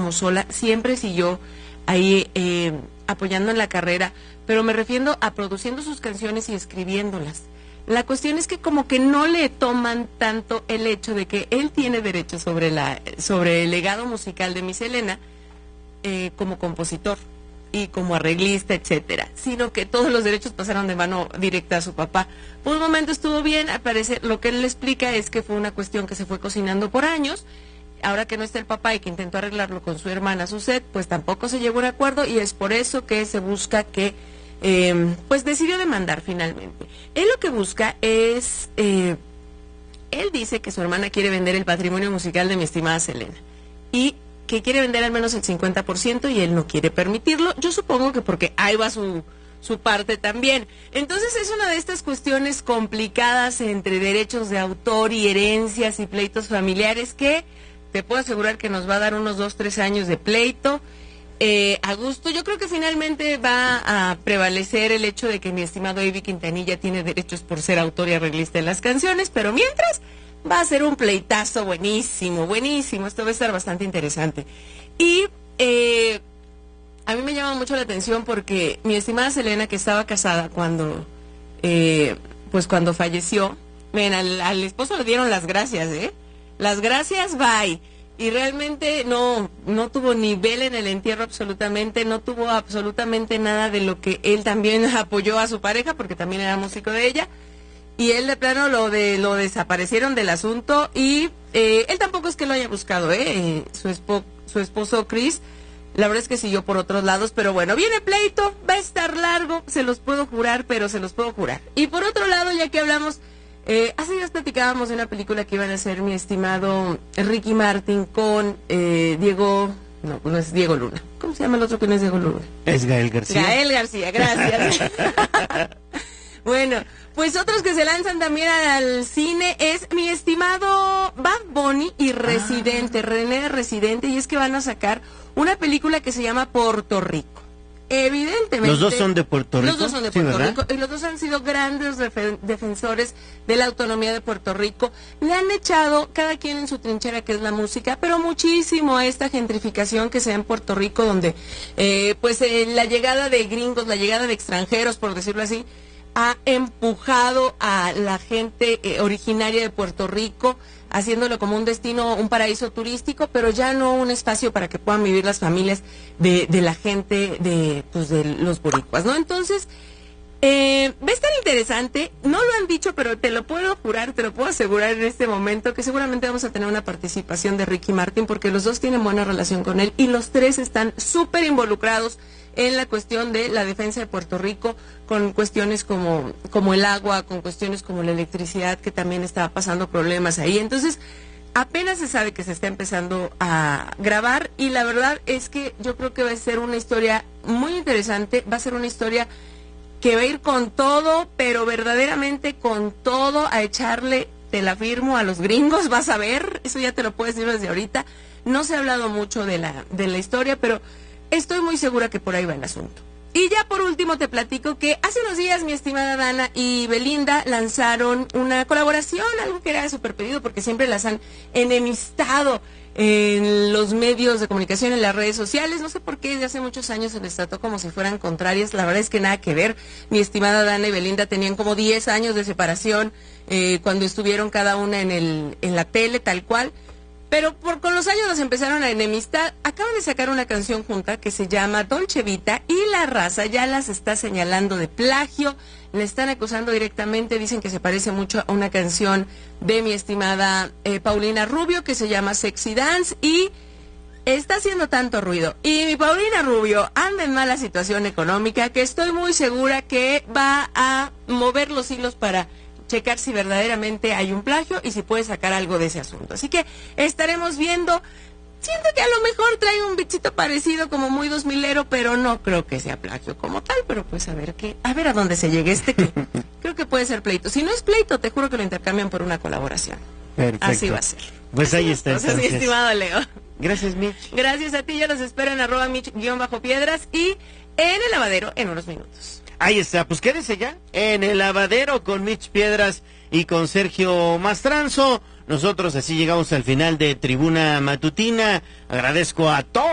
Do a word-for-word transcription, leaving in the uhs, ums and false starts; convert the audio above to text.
como sola, siempre siguió ahí eh, apoyando en la carrera, pero me refiero a produciendo sus canciones y escribiéndolas. La cuestión es que como que no le toman tanto el hecho de que él tiene derecho sobre la sobre el legado musical de Miss Elena eh, como compositor y como arreglista, etcétera, sino que todos los derechos pasaron de mano directa a su papá. Por un momento estuvo bien, al parecer lo que él le explica es que fue una cuestión que se fue cocinando por años. Ahora que no está el papá y que intentó arreglarlo con su hermana Suzette, pues tampoco se llegó a un acuerdo y es por eso que se busca que Eh, pues decidió demandar finalmente. Él lo que busca es, eh, él dice que su hermana quiere vender el patrimonio musical de mi estimada Selena y que quiere vender al menos el cincuenta por ciento y él no quiere permitirlo. Yo supongo que porque ahí va su, su parte también. Entonces es una de estas cuestiones complicadas entre derechos de autor y herencias y pleitos familiares que te puedo asegurar que nos va a dar unos dos, tres años de pleito. Eh, a gusto, yo creo que finalmente va a prevalecer el hecho de que mi estimado Avi Quintanilla tiene derechos por ser autor y arreglista de las canciones, pero mientras va a ser un pleitazo buenísimo, buenísimo, esto va a estar bastante interesante. Y eh, a mí me llama mucho la atención porque mi estimada Selena, que estaba casada cuando, eh, pues cuando falleció, ven, al, al esposo le dieron las gracias, ¿eh? Las gracias, bye. Y realmente no no tuvo nivel en el entierro absolutamente, no tuvo absolutamente nada de lo que él también apoyó a su pareja, porque también era músico de ella, y él de plano lo de lo desaparecieron del asunto, y eh, él tampoco es que lo haya buscado, eh, su, espo, su esposo Chris, la verdad es que siguió por otros lados, pero bueno, viene pleito, va a estar largo, se los puedo jurar, pero se los puedo jurar. Y por otro lado, ya que hablamos... Eh, hace días platicábamos de una película que iban a hacer mi estimado Ricky Martin con eh, Diego, no, no es Diego Luna. ¿Cómo se llama el otro que no es Diego Luna? Es Gael García. Gael García, gracias. Bueno, pues otros que se lanzan también al cine es mi estimado Bad Bunny y Residente, ah. René Residente, y es que van a sacar una película que se llama Puerto Rico. Evidentemente. Los dos son de Puerto Rico. Los dos son de Puerto sí, Rico. Y los dos han sido grandes defensores de la autonomía de Puerto Rico. Le han echado, cada quien en su trinchera, que es la música, pero muchísimo a esta gentrificación que se da en Puerto Rico, donde eh, pues eh, la llegada de gringos, la llegada de extranjeros, por decirlo así, ha empujado a la gente eh, originaria de Puerto Rico, haciéndolo como un destino, un paraíso turístico, pero ya no un espacio para que puedan vivir las familias de, de la gente, de pues de los boricuas, ¿no? Entonces, eh, va a estar interesante, no lo han dicho, pero te lo puedo jurar, te lo puedo asegurar en este momento, que seguramente vamos a tener una participación de Ricky Martin, porque los dos tienen buena relación con él, y los tres están súper involucrados en la cuestión de la defensa de Puerto Rico, con cuestiones como, como el agua, con cuestiones como la electricidad, que también estaba pasando problemas ahí. Entonces, apenas se sabe que se está empezando a grabar, y la verdad es que yo creo que va a ser una historia muy interesante, va a ser una historia que va a ir con todo, pero verdaderamente con todo, a echarle, te la firmo, a los gringos, vas a ver, eso ya te lo puedo decir desde ahorita. No se ha hablado mucho de la, de la historia, pero estoy muy segura que por ahí va el asunto. Y ya por último te platico que hace unos días mi estimada Dana y Belinda lanzaron una colaboración, algo que era súper pedido porque siempre las han enemistado en los medios de comunicación, en las redes sociales. No sé por qué desde hace muchos años se les trató como si fueran contrarias. La verdad es que nada que ver. Mi estimada Dana y Belinda tenían como diez años de separación eh, cuando estuvieron cada una en, el, en la tele, tal cual. Pero por, con los años las empezaron a enemistar. Acaban de sacar una canción junta que se llama Dolce Vita, y la raza ya las está señalando de plagio, le están acusando directamente, dicen que se parece mucho a una canción de mi estimada eh, Paulina Rubio que se llama Sexy Dance, y está haciendo tanto ruido. Y mi Paulina Rubio anda en mala situación económica que estoy muy segura que va a mover los hilos para checar si verdaderamente hay un plagio y si puede sacar algo de ese asunto. Así que estaremos viendo. Siento que a lo mejor trae un bichito parecido, como muy dos milero, pero no creo que sea plagio como tal. Pero pues a ver qué, a ver a dónde se llegue este, que creo que puede ser pleito. Si no es pleito, te juro que lo intercambian por una colaboración. Perfecto. Así va a ser. Pues Así ahí está. Entonces, mi estimado Leo. Gracias, Mitch. Gracias a ti. Yo los espero en arroba Mitch-piedras y en el lavadero en unos minutos. Ahí está, pues quédese ya en el lavadero con Mitch Piedras y con Sergio Mastranzo. Nosotros así llegamos al final de Tribuna Matutina. Agradezco a todos